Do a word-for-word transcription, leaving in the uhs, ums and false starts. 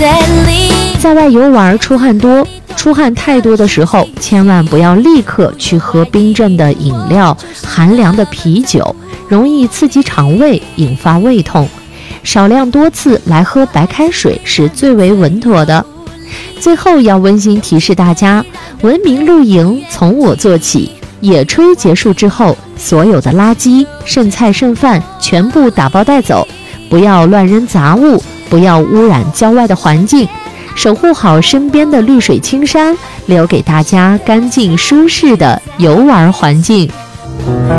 在外游玩出汗多，出汗太多的时候，千万不要立刻去喝冰镇的饮料、寒凉的啤酒，容易刺激肠胃，引发胃痛。少量多次来喝白开水是最为稳妥的。最后要温馨提示大家，文明露营从我做起，野炊结束之后，所有的垃圾、剩菜剩饭全部打包带走，不要乱扔杂物，不要污染郊外的环境，守护好身边的绿水青山，留给大家干净舒适的游玩环境。